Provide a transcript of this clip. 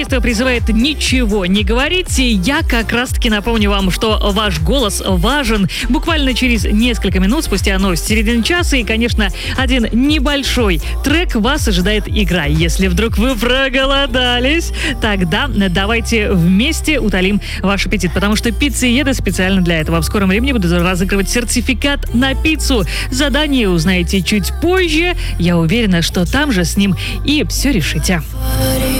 хозяйство призывает ничего не говорить, и я как раз-таки напомню вам, что ваш голос важен. Буквально через несколько минут, спустя середины часа, и, конечно, один небольшой трек вас ожидает игра. Если вдруг вы проголодались, тогда давайте вместе утолим ваш аппетит, потому что пиццееды специально для этого в скором времени будут разыгрывать сертификат на пиццу. Задание узнаете чуть позже. Я уверена, что там же с ним и все решите.